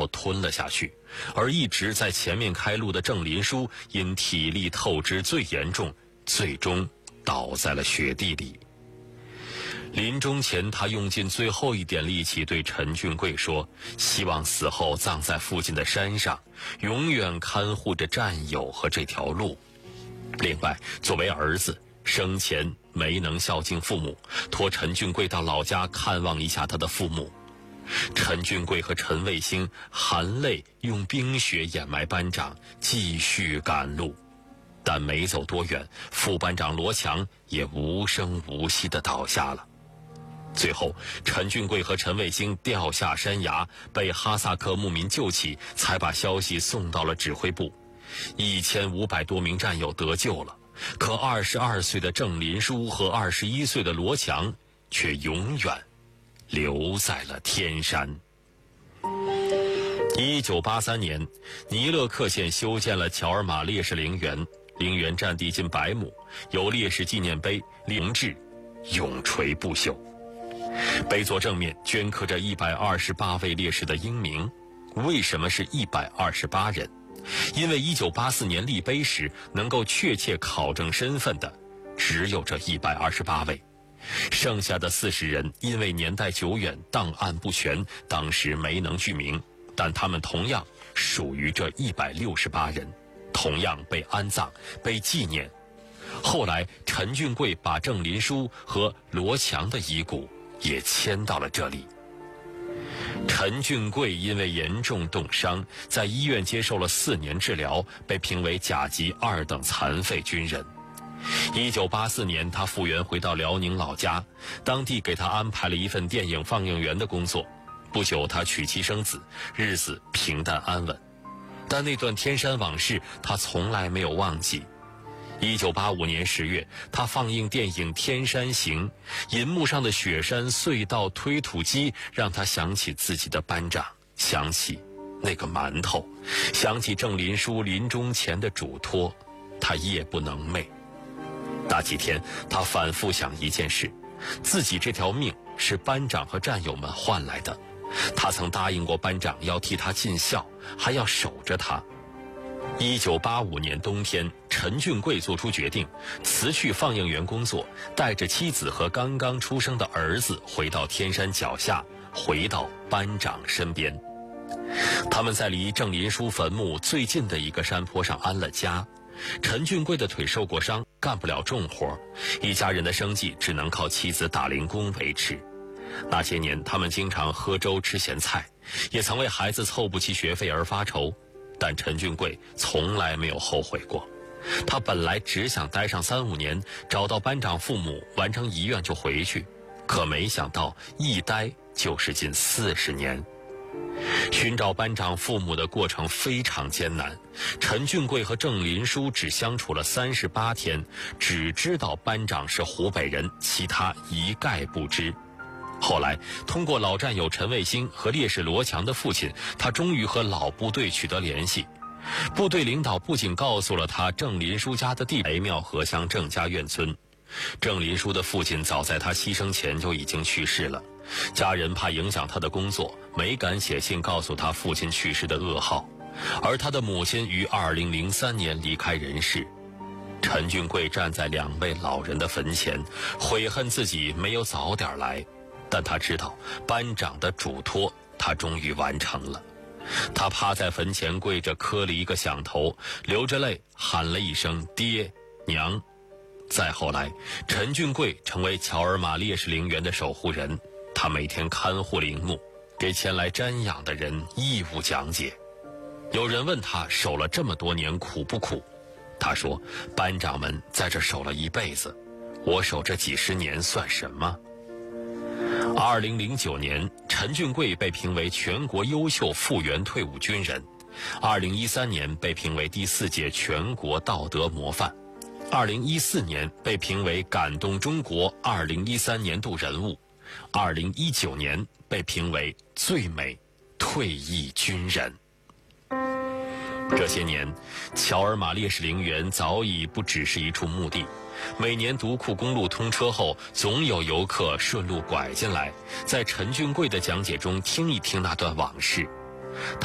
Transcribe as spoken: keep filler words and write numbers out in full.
后吞了下去，而一直在前面开路的郑林书因体力透支最严重，最终倒在了雪地里。临终前，他用尽最后一点力气对陈俊贵说，希望死后葬在附近的山上，永远看护着战友和这条路。另外，作为儿子，生前没能孝敬父母，托陈俊贵到老家看望一下他的父母。陈俊贵和陈卫星含泪用冰雪掩埋班长，继续赶路。但没走多远，副班长罗强也无声无息地倒下了。最后，陈俊贵和陈卫星掉下山崖，被哈萨克牧民救起，才把消息送到了指挥部。一千五百多名战友得救了，可二十二岁的郑林书和二十一岁的罗强却永远留在了天山。一九八三年，尼勒克县修建了乔尔玛烈士陵园，陵园占地近百亩，有烈士纪念碑、陵志，永垂不朽。碑座正面镌刻着一百二十八位烈士的英名。为什么是一百二十八人？因为一九八四年立碑时能够确切考证身份的只有这一百二十八位，剩下的四十人因为年代久远，档案不全，当时没能具名，但他们同样属于这一百六十八人，同样被安葬、被纪念。后来陈俊贵把郑林书和罗强的遗骨也迁到了这里。陈俊贵因为严重冻伤，在医院接受了四年治疗，被评为甲级二等残废军人。一九八四年，他复员回到辽宁老家，当地给他安排了一份电影放映员的工作。不久，他娶妻生子，日子平淡安稳。但那段天山往事，他从来没有忘记。一九八五年十月，他放映电影《天山行》，银幕上的雪山、隧道、推土机让他想起自己的班长，想起那个馒头，想起郑林书临终前的嘱托，他夜不能寐。大几天，他反复想一件事，自己这条命是班长和战友们换来的，他曾答应过班长要替他尽孝，还要守着他。一九八五年冬天，陈俊贵做出决定，辞去放映员工作，带着妻子和刚刚出生的儿子回到天山脚下，回到班长身边。他们在离郑林书坟墓最近的一个山坡上安了家。陈俊贵的腿受过伤，干不了重活，一家人的生计只能靠妻子打零工维持。那些年，他们经常喝粥吃咸菜，也曾为孩子凑不齐学费而发愁。但陈俊贵从来没有后悔过，他本来只想待上三五年，找到班长父母，完成遗愿就回去，可没想到一待就是近四十年。寻找班长父母的过程非常艰难，陈俊贵和郑林书只相处了三十八天，只知道班长是湖北人，其他一概不知。后来通过老战友陈卫星和烈士罗强的父亲，他终于和老部队取得联系。部队领导不仅告诉了他郑林书家的地雷庙河乡郑家院村。郑林书的父亲早在他牺牲前就已经去世了，家人怕影响他的工作，没敢写信告诉他父亲去世的噩耗。而他的母亲于二零零三年离开人世。陈俊贵站在两位老人的坟前，悔恨自己没有早点来，但他知道班长的嘱托他终于完成了。他趴在坟前跪着磕了一个响头，流着泪喊了一声爹娘。再后来，陈俊贵成为乔尔玛烈士陵园的守护人，他每天看护陵墓，给前来瞻仰的人义务讲解。有人问他守了这么多年苦不苦，他说班长们在这守了一辈子，我守这几十年算什么。二零零九年，陈俊贵被评为全国优秀复员退伍军人。二零一三年被评为第四届全国道德模范。二零一四年被评为感动中国二零一三年度人物。二零一九年被评为最美退役军人。这些年，乔尔玛烈士陵园早已不只是一处墓地。每年独库公路通车后，总有游客顺路拐进来，在陈俊贵的讲解中听一听那段往事。